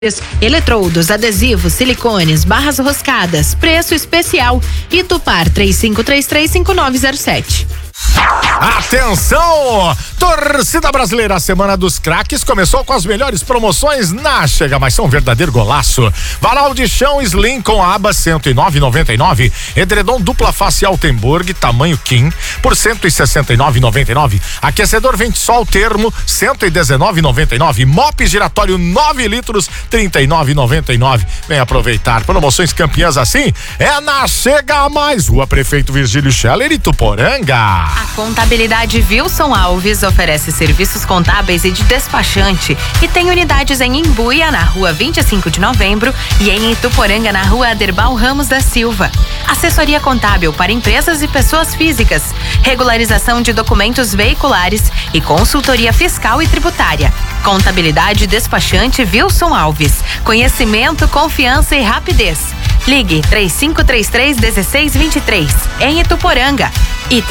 Eletrodos, adesivos, silicones, barras roscadas, preço especial. Itupar 3533-5907. Atenção! Torcida brasileira, a Semana dos Craques começou com as melhores promoções na Chega, mas são um verdadeiro golaço. Varal de chão Slim com aba 109,99. Edredom dupla face Altenburg, tamanho King, por 169,99. Aquecedor Ventisol Termo, 119,99. Mop giratório 9 litros, 39,99. Vem aproveitar. Promoções campeãs assim é na Chega Mais. Rua Prefeito Virgílio Scheller, Ituporanga. A Contabilidade Wilson Alves oferece serviços contábeis e de despachante e tem unidades em Imbuia, na rua 25 de novembro, e em Ituporanga, na rua Aderbal Ramos da Silva. Assessoria contábil para empresas e pessoas físicas, regularização de documentos veiculares e consultoria fiscal e tributária. Contabilidade Despachante Wilson Alves. Conhecimento, confiança e rapidez. Ligue 3533-1623 em Ituporanga e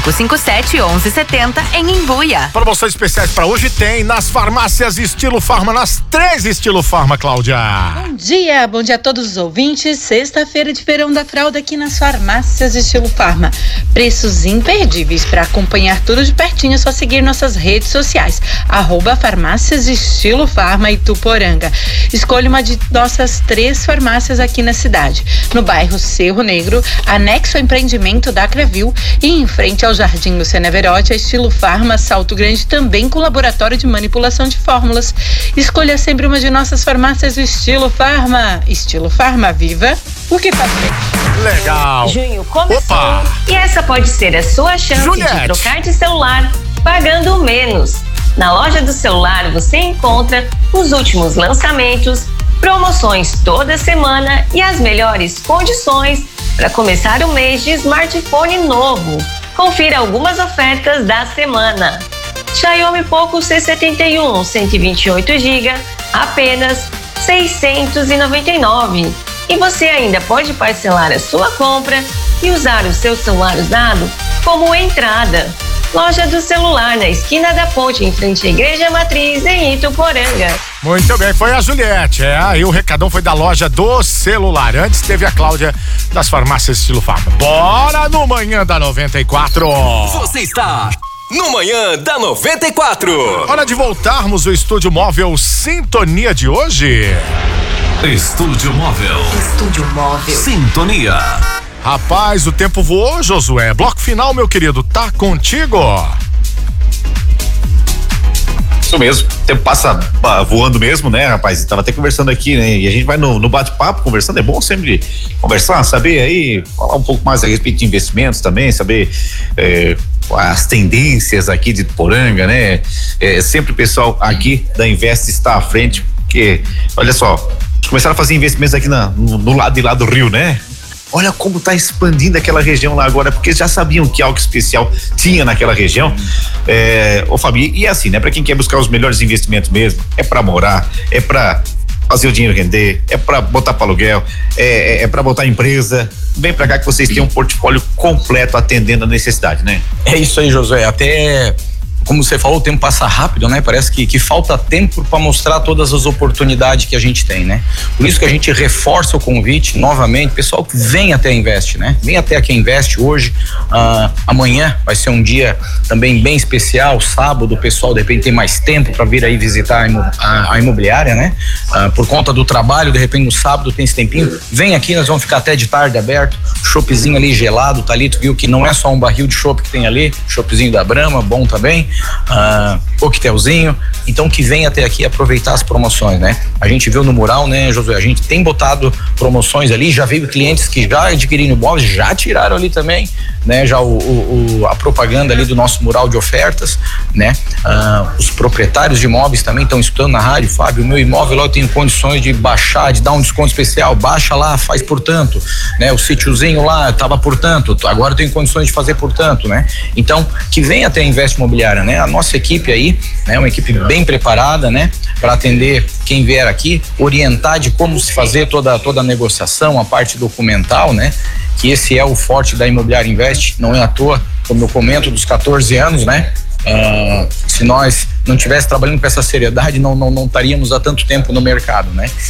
3557-1170 em Imbuia. Promoções especiais para hoje tem nas farmácias Estilo Farma, nas 3 Estilo Farma, Cláudia. Bom dia a todos os ouvintes. Sexta-feira de feirão da fralda aqui nas farmácias Estilo Farma. Preços imperdíveis. Para acompanhar tudo de pertinho é só seguir nossas redes sociais, @farmácias Estilo Farma Ituporanga. Escolha uma de nossas 3 farmácias aqui na cidade. No bairro Cerro Negro, anexo ao empreendimento da Crevil, e em frente ao Jardim do Seneverote, a Estilo Farma Salto Grande, também com laboratório de manipulação de fórmulas. Escolha sempre uma de nossas farmácias do Estilo Farma. Estilo Farma, viva o que faz bem. Legal. Junho começou. Opa. E essa pode ser a sua chance Juliette. de trocar de celular pagando menos. Na loja do celular você encontra os últimos lançamentos, promoções toda semana e as melhores condições para começar o mês de smartphone novo. Confira algumas ofertas da semana. Xiaomi Poco C71 128 GB, apenas R$699. E você ainda pode parcelar a sua compra e usar o seu celular usado como entrada. Loja do celular na esquina da ponte, em frente à Igreja Matriz, em Ituporanga. Muito bem, foi a Juliette. Aí o recadão foi da loja do celular. Antes teve a Cláudia das farmácias Estilo Farma. Bora no Manhã da 94. Você está no Manhã da 94. Hora de voltarmos o Estúdio Móvel Sintonia de hoje. Estúdio Móvel. Estúdio Móvel. Sintonia. Rapaz, o tempo voou, Josué. Bloco final, meu querido, tá contigo? Isso mesmo, o tempo passa voando mesmo, né, rapaz? Tava até conversando aqui, né? E a gente vai no bate-papo conversando, é bom sempre conversar, saber aí, falar um pouco mais a respeito de investimentos também, saber as tendências aqui de Ituporanga, né? Sempre o pessoal aqui da Invest está à frente, porque, olha só, começaram a fazer investimentos aqui no lado de lá do rio, né? Olha como tá expandindo aquela região lá agora, porque já sabiam que algo especial tinha naquela região. Ô Fabi, e assim, né? Pra quem quer buscar os melhores investimentos mesmo, é pra morar, é pra fazer o dinheiro render, é pra botar pra aluguel, é pra botar empresa. Vem pra cá que vocês têm um portfólio completo atendendo a necessidade, né? É isso aí, Josué. Até como você falou, o tempo passa rápido, né? Parece que falta tempo para mostrar todas as oportunidades que a gente tem, né? Por isso que a gente reforça o convite novamente, pessoal, que vem até a Invest, né? Vem até aqui a Invest hoje, amanhã vai ser um dia também bem especial, sábado, o pessoal de repente tem mais tempo para vir aí visitar a imobiliária, né? Por conta do trabalho, de repente no sábado tem esse tempinho, vem aqui, nós vamos ficar até de tarde aberto, choppzinho ali gelado, tá ali, tu viu que não é só um barril de chopp que tem ali, choppzinho da Brahma, bom também, coquetelzinho, então que vem até aqui aproveitar as promoções, né? A gente viu no mural, né, Josué, a gente tem botado promoções ali, já veio clientes que já adquiriram imóveis, já tiraram ali também, né, já a propaganda ali do nosso mural de ofertas, né? Os proprietários de imóveis também estão escutando na rádio, Fábio, o meu imóvel lá eu tenho condições de baixar, de dar um desconto especial, baixa lá, faz por tanto, né? O sítiozinho lá tava por tanto, agora eu tenho condições de fazer por tanto, né? Então, que vem até a Invest Imobiliária, né? A nossa equipe aí, né? Uma equipe bem preparada, né? Para atender quem vier aqui, orientar de como se fazer toda a negociação, a parte documental, né? Que esse é o forte da Imobiliária Invest, não é à toa, como eu comento, dos 14 anos, né? Se nós não tivesse trabalhando com essa seriedade, não estaríamos há tanto tempo no mercado, né?